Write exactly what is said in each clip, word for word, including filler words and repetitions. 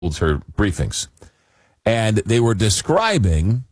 her briefings. And they were describing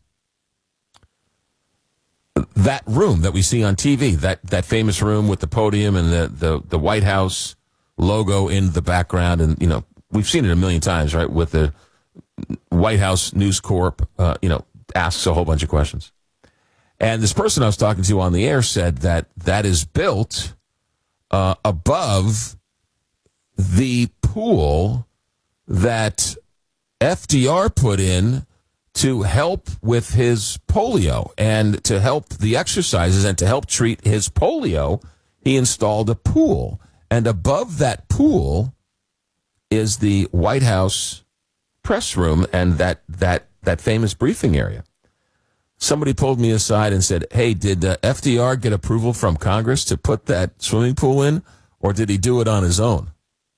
that room that we see on T V, that, that famous room with the podium and the, the, the White House logo in the background. And, you know, we've seen it a million times, right, with the White House News Corp, uh, you know, asks a whole bunch of questions. And this person I was talking to on the air said that that is built uh, above the pool that F D R put in to help with his polio and to help the exercises and to help treat his polio. He installed a pool. And above that pool is the White House press room and that, that, that famous briefing area. Somebody pulled me aside and said, hey, did uh, F D R get approval from Congress to put that swimming pool in, or did he do it on his own?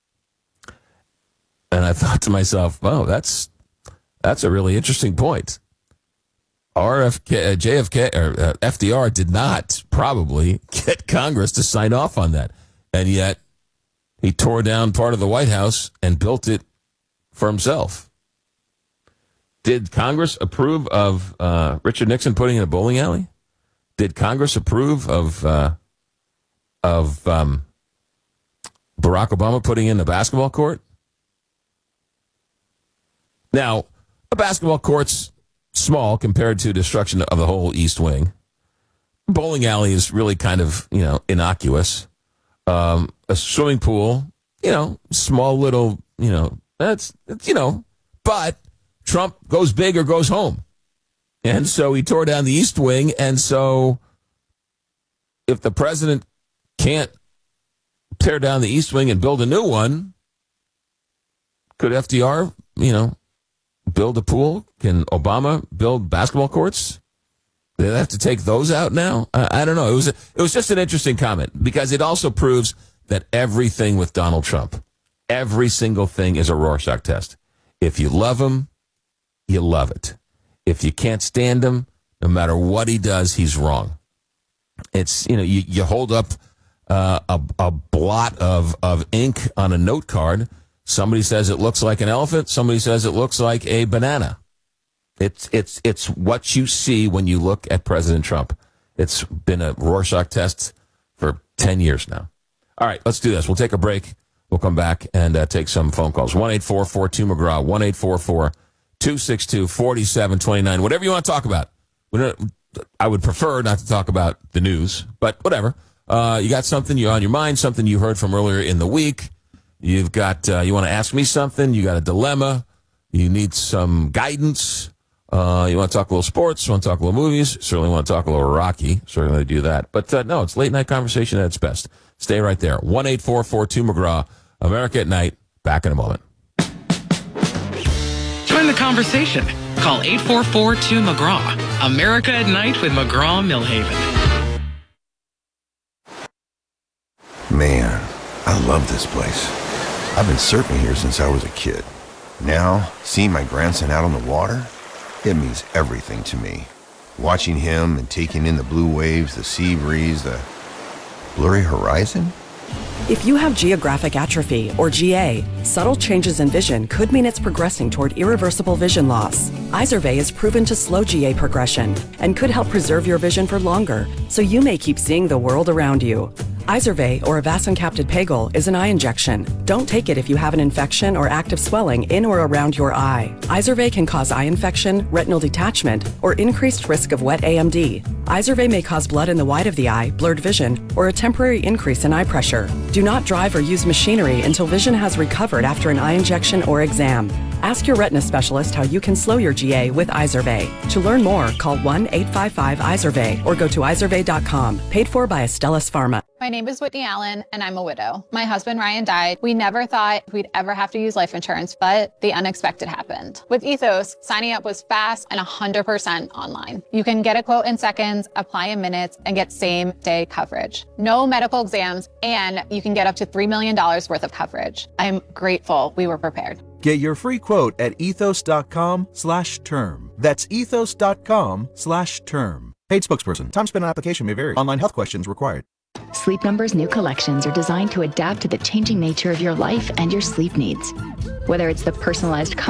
And I thought to myself, wow, that's that's a really interesting point. R F K, uh, J F K, or uh, F D R did not probably get Congress to sign off on that. And yet he tore down part of the White House and built it for himself. Did Congress approve of uh, Richard Nixon putting in a bowling alley? Did Congress approve of uh, of um, Barack Obama putting in a basketball court? Now, a basketball court's small compared to destruction of the whole East Wing. Bowling alley is really kind of, you know, innocuous. Um, a swimming pool, you know, small little, you know, that's, that's, you know, but Trump goes big or goes home. And so he tore down the East Wing. And so if the president can't tear down the East Wing and build a new one, could F D R, you know, build a pool? Can Obama build basketball courts? They have to take those out now? I, I don't know. It was a, it was just an interesting comment because it also proves that everything with Donald Trump, every single thing is a Rorschach test. If you love him, you love it. If you can't stand him, no matter what he does, he's wrong. It's, you know, you, you hold up uh, a, a blot of, of ink on a note card. Somebody says it looks like an elephant. Somebody says it looks like a banana. It's it's it's what you see when you look at President Trump. It's been a Rorschach test for ten years now. All right, let's do this. We'll take a break. We'll come back and uh, take some phone calls. one eight four four two McGraw, one eight four four two six two four seven two nine. Whatever you want to talk about. We don't, I would prefer not to talk about the news, but whatever. Uh, you got something you on your mind, something you heard from earlier in the week. You've got, uh, you want to ask me something. You got a dilemma. You need some guidance. Uh, you want to talk a little sports. You want to talk a little movies. Certainly want to talk a little Rocky. Certainly do that. But uh, no, it's late night conversation at its best. Stay right there. one eight four four two McGraw. America at Night. Back in a moment. Join the conversation. Call eight four four two McGraw. America at Night with McGraw Millhaven. Man, I love this place. I've been surfing here since I was a kid. Now, seeing my grandson out on the water, it means everything to me. Watching him and taking in the blue waves, the sea breeze, the blurry horizon. If you have geographic atrophy, or G A, subtle changes in vision could mean it's progressing toward irreversible vision loss. Izervay is proven to slow G A progression and could help preserve your vision for longer, so you may keep seeing the world around you. Izervay, or avacincaptad pegol, is an eye injection. Don't take it if you have an infection or active swelling in or around your eye. Izervay can cause eye infection, retinal detachment, or increased risk of wet A M D. Izervay may cause blood in the white of the eye, blurred vision, or a temporary increase in eye pressure. Do not drive or use machinery until vision has recovered after an eye injection or exam. Ask your retina specialist how you can slow your G A with Izervay. To learn more, call one eight five five Izervay or go to izervay dot com. Paid for by Astellas Pharma. My name is Whitney Allen, and I'm a widow. My husband, Ryan, died. We never thought we'd ever have to use life insurance, but the unexpected happened. With Ethos, signing up was fast and one hundred percent online. You can get a quote in seconds, apply in minutes, and get same-day coverage. No medical exams, and you can get up to three million dollars worth of coverage. I'm grateful we were prepared. Get your free quote at ethos.com slash term. That's ethos.com slash term. Paid spokesperson. Time spent on application may vary. Online health questions required. Sleep Number's new collections are designed to adapt to the changing nature of your life and your sleep needs. Whether it's the personalized